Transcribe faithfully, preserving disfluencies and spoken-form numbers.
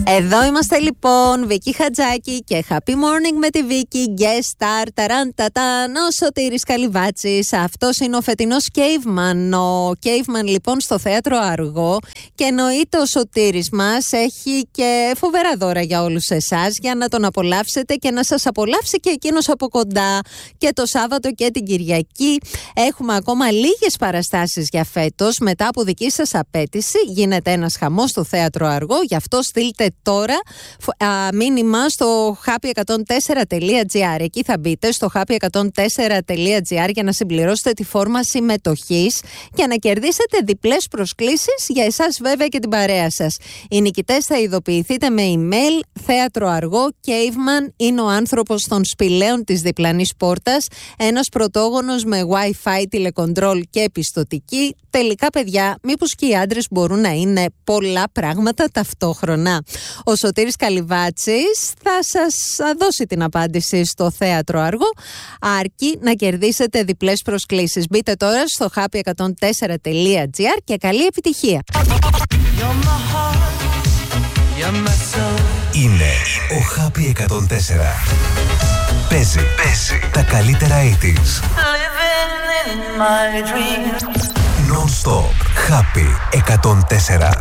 Εδώ είμαστε λοιπόν, Βίκη Χατζάκη και Happy Morning με τη Βίκη, guest star, ταραν τατάν, ο Σωτήρης Καλυβάτσης. Αυτός είναι ο φετινός Caveman. Ο Caveman λοιπόν στο Θέατρο Αργό, και εννοείται ο Σωτήρης μας έχει και φοβερά δώρα για όλους εσάς, για να τον απολαύσετε και να σας απολαύσει και εκείνος από κοντά. Και το Σάββατο και την Κυριακή έχουμε ακόμα λίγες παραστάσεις για φέτος. Μετά από δική σας απέτηση γίνεται ένας χαμός στο Θέατρο Αργό, γι' αυτό στείλτε τώρα α, μήνυμα στο happy εκατόν τέσσερα τελεία τζι άρ. Εκεί θα μπείτε στο happy εκατόν τέσσερα τελεία τζι άρ για να συμπληρώσετε τη φόρμα συμμετοχής και να κερδίσετε διπλές προσκλήσεις για εσάς βέβαια και την παρέα σας. Οι νικητές θα ειδοποιηθείτε με email. Θέατρο Αργό, Caveman είναι ο άνθρωπος των σπηλαίων της διπλανής πόρτας, ένας πρωτόγονος με Wi-Fi, τηλεκοντρόλ και επιστοτική. Τελικά, παιδιά, μήπως και οι άντρες μπορούν να είναι πολλά πράγματα ταυτόχρονα? Ο Σωτήρης Καλυβάτσης θα σας δώσει την απάντηση στο Θέατρο Αργό, αρκεί να κερδίσετε διπλές προσκλήσεις. Μπείτε τώρα στο happy εκατόν τέσσερα τελεία τζι άρ και καλή επιτυχία. Είναι ο Happy εκατόν τέσσερα. Παίζει, παίζει τα καλύτερα ογδόντα. Non-stop Happy εκατόν τέσσερα.